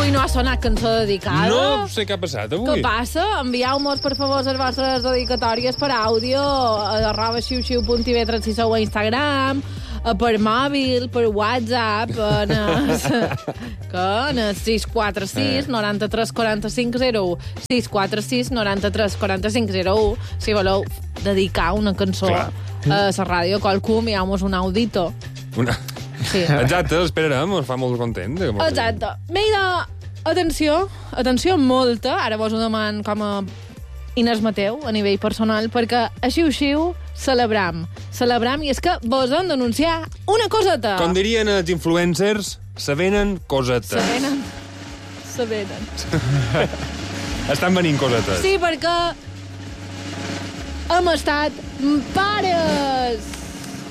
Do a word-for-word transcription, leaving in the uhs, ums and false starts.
Avui no ha sonat cançó dedicada. No sé què ha passat avui. Què passa? Envieu-nos, per favor, les vostres dedicatòries per àudio a arroba xiu-xiu punt i ve trenta sis a Instagram, per mòbil, per WhatsApp, en el, que en el sis quatre sis, noranta-tres, quaranta-cinc, zero u. sis quatre sis, noranta-tres, quaranta-cinc, zero u. Si voleu dedicar una cançó Clar. a la ràdio, qualcú, envieu-nos un audito. Una... Sí. Exacte, esperarem, ens fa molt content. Exacte. Mira, atenció, atenció molta, ara vos ho deman com a Inés Mateu, a nivell personal, perquè a Xiu-Xiu celebram. Celebram, i és que vos hem d'anunciar una coseta. Com dirien els influencers, se venen cosetes. Se venen. Se venen. Estan venint cosetes. Sí, perquè hem estat pares.